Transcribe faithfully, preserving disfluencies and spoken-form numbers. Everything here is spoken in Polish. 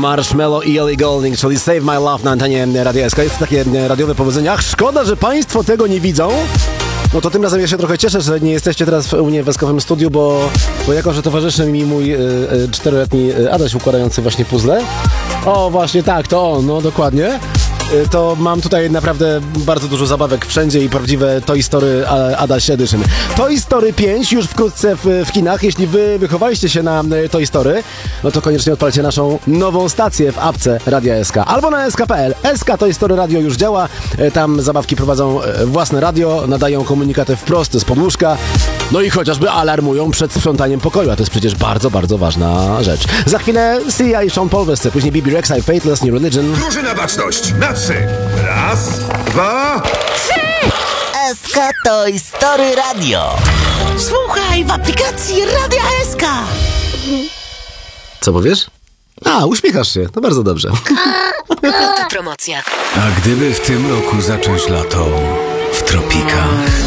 Marshmello i Ellie Goulding, czyli Save My Love na antenie Radia S K. Jest takie radiowe powiedzenie. Ach, szkoda, że państwo tego nie widzą. No to tym razem ja się trochę cieszę, że nie jesteście teraz u mnie w Eskowym studiu, bo, bo jako, że towarzyszy mi mój y, y, czteroletni Adaś układający właśnie puzzle. O, właśnie tak, to on, no dokładnie. To mam tutaj naprawdę bardzo dużo zabawek wszędzie i prawdziwe Toy Story Adaś Edition. Toy Story pięć już wkrótce w, w kinach. Jeśli wy wychowaliście się na Toy Story, no to koniecznie odpalcie naszą nową stację w apce Radia S K albo na S K kropka P L. S K Toy Story Radio już działa. Tam zabawki prowadzą własne radio, nadają komunikaty wprost z podłóżka, no i chociażby alarmują przed sprzątaniem pokoju, a to jest przecież bardzo, bardzo ważna rzecz. Za chwilę Sia i Sean Paul Westy, później B B Rexa i Fateless New Religion. Drużyna baczność, na trzy. Raz, dwa, trzy! S K Toy Story Radio. Słuchaj w aplikacji Radia S K. Co powiesz? A, uśmiechasz się, to bardzo dobrze. Promocja. A gdyby w tym roku zacząć lato w tropikach?